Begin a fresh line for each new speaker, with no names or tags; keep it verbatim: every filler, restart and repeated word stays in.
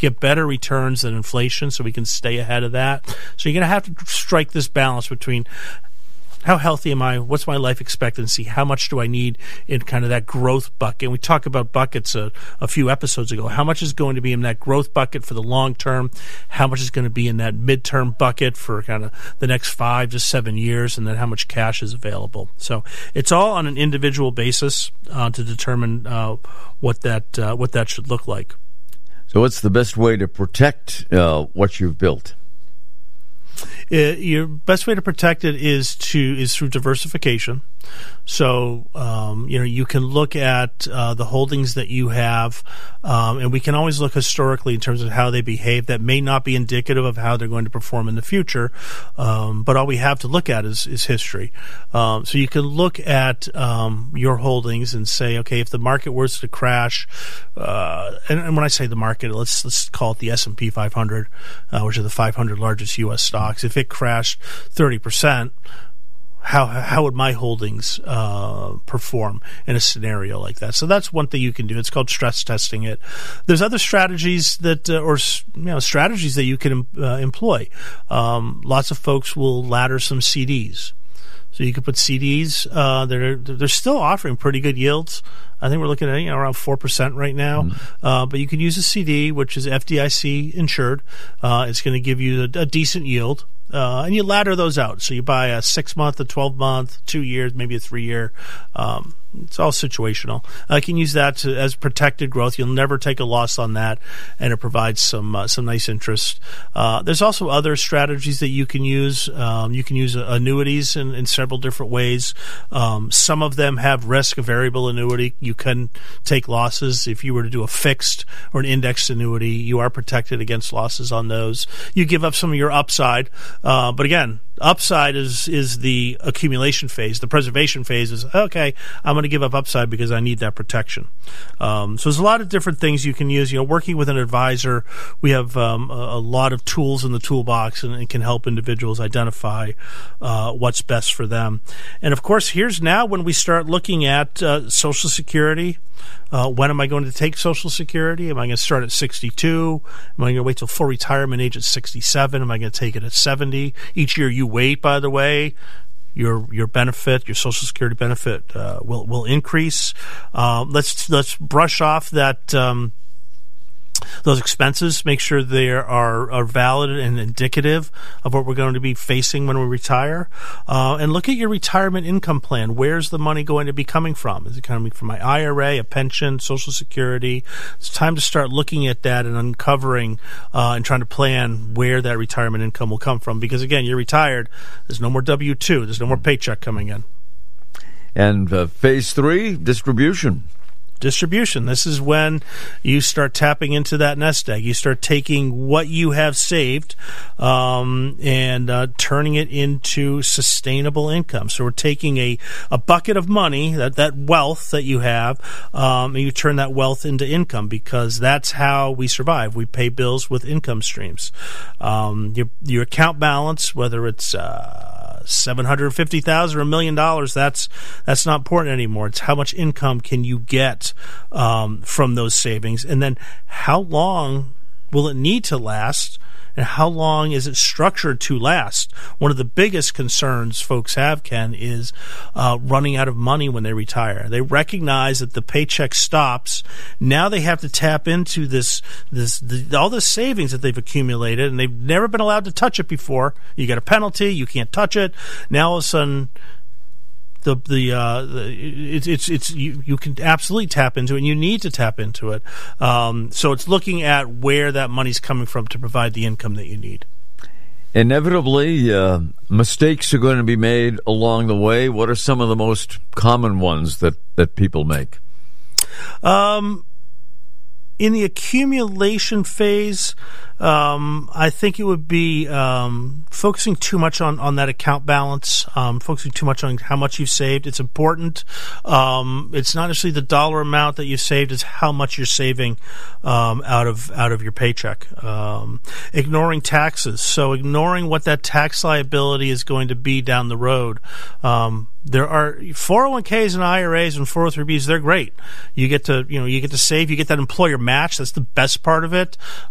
get better returns than inflation, so we can stay ahead of that. So you're going to have to strike this balance between how healthy am I? What's my life expectancy? How much do I need in kind of that growth bucket? And we talked about buckets a, a few episodes ago. How much is going to be in that growth bucket for the long term? How much is going to be in that midterm bucket for kind of the next five to seven years? And then how much cash is available? So it's all on an individual basis uh, to determine uh, what that uh, what that should look like.
So what's the best way to protect uh, what you've built?
Uh, your best way to protect it is to is through diversification. So um, you know you can look at uh, the holdings that you have, um, and we can always look historically in terms of how they behave. That may not be indicative of how they're going to perform in the future, um, but all we have to look at is, is history. Um, so you can look at um, your holdings and say, okay, if the market was to crash, uh, and, and when I say the market, let's let's call it the S and P five hundred, uh, which are the five hundred largest U S stocks. If it crashed thirty percent, how how would my holdings uh, perform in a scenario like that? So that's one thing you can do. It's called stress testing it. There's other strategies that, uh, or you know, strategies that you can uh, employ. Um, lots of folks will ladder some C Ds. So you can put C Ds. Uh, they're they're still offering pretty good yields. I think we're looking at you know around four percent right now. Mm-hmm. Uh, but you can use a C D, which is F D I C insured. Uh, it's going to give you a, a decent yield. Uh, and you ladder those out. So you buy a six-month, a twelve-month, two years, maybe a three-year. Um, it's all situational. I can use that to, as protected growth. You'll never take a loss on that, and it provides some uh, some nice interest. Uh, there's also other strategies that you can use. Um, you can use annuities in, in several different ways. Um, some of them have risk, a variable annuity. You can take losses. If you were to do a fixed or an indexed annuity, you are protected against losses on those. You give up some of your upside. Uh, but again, upside is is the accumulation phase. The preservation phase is, okay, I'm going to give up upside because I need that protection. Um, so there's a lot of different things you can use. You know, working with an advisor, we have um, a, a lot of tools in the toolbox, and it can help individuals identify uh, what's best for them. And of course, here's now when we start looking at uh, Social Security. Uh, when am I going to take Social Security? Am I going to start at sixty-two? Am I going to wait till full retirement age at sixty-seven? Am I going to take it at seventy? Each year you wait, by the way, your your benefit, your Social Security benefit uh, will will increase. Uh, let's let's brush off that. Um, Those expenses, make sure they are, are valid and indicative of what we're going to be facing when we retire. Uh, and look at your retirement income plan. Where's the money going to be coming from? Is it coming from my I R A, a pension, Social Security? It's time to start looking at that and uncovering uh, and trying to plan where that retirement income will come from. Because, again, you're retired. There's no more W two. There's no more paycheck coming in.
And uh, phase three, distribution.
Distribution. This is when you start tapping into that nest egg. You start taking what you have saved um, and uh, turning it into sustainable income. So we're taking a, a bucket of money, that, that wealth that you have, um, and you turn that wealth into income, because that's how we survive. We pay bills with income streams. Um, your, your account balance, whether it's uh, seven hundred fifty thousand dollars or a million dollars, that's that's not important anymore. It's how much income can you get um, from those savings, and then how long will it need to last, and how long is it structured to last? One of the biggest concerns folks have, Ken, is uh, running out of money when they retire. They recognize that the paycheck stops. Now they have to tap into this, this the, all the savings that they've accumulated, and they've never been allowed to touch it before. You get a penalty. You can't touch it. Now all of a sudden, The the, uh, the it's it's it's you, you can absolutely tap into it, and you need to tap into it. Um, so it's looking at where that money's coming from to provide the income that you need.
Inevitably, uh, mistakes are going to be made along the way. What are some of the most common ones that, that people make?
Um, in the accumulation phase, um, I think it would be um, focusing too much on, on that account balance, um, focusing too much on how much you've saved. It's important. Um, it's not necessarily the dollar amount that you've saved; it's how much you're saving um, out of out of your paycheck. Um, ignoring taxes, so ignoring what that tax liability is going to be down the road. Um, There are four oh one k's and I R As and four oh three b's. They're great. You get to, you know, you get to save. You get that employer match. That's the best part of it.